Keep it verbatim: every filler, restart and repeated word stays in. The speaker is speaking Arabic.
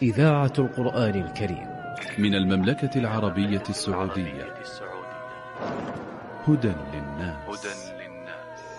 إذاعة القرآن الكريم من المملكة العربية السعودية. هدى للناس.